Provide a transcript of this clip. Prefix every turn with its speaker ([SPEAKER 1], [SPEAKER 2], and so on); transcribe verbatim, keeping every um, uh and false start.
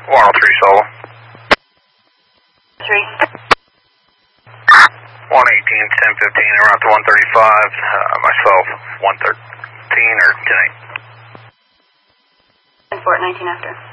[SPEAKER 1] one oh three solo.
[SPEAKER 2] Three.
[SPEAKER 1] one eighteen, ten fifteen, around to one thirty-five, uh, myself, one thirteen or ten eight.
[SPEAKER 2] ten four, nineteen after.